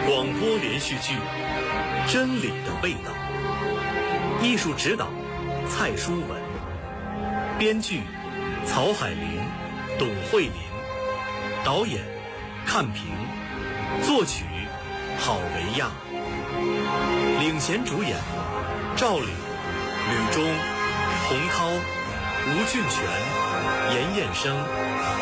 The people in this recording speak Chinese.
广播连续剧《真理的味道》，艺术指导蔡淑文，编剧曹海林、董慧林，导演看平，作曲郝维亚，领衔主演赵岭、吕中、洪涛、吴俊全、严彦生。